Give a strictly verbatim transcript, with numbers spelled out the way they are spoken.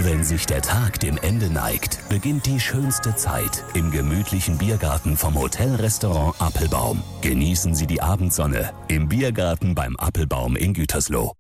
Wenn sich der Tag dem Ende neigt, beginnt die schönste Zeit im gemütlichen Biergarten vom Hotel-Restaurant Appelbaum. Genießen Sie die Abendsonne im Biergarten beim Appelbaum in Gütersloh.